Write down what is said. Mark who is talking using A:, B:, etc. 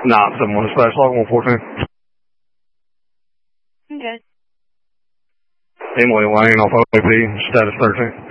A: 971 dispatch, log 114.
B: Okay.
A: Emily Lane off OAP, status 13.